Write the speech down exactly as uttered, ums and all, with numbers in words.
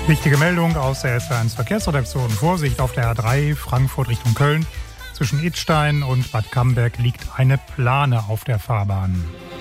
Wichtige Meldung aus der S W R eins Verkehrsredaktion. Vorsicht auf der A drei Frankfurt Richtung Köln. Zwischen Idstein und Bad Camberg liegt eine Plane auf der Fahrbahn.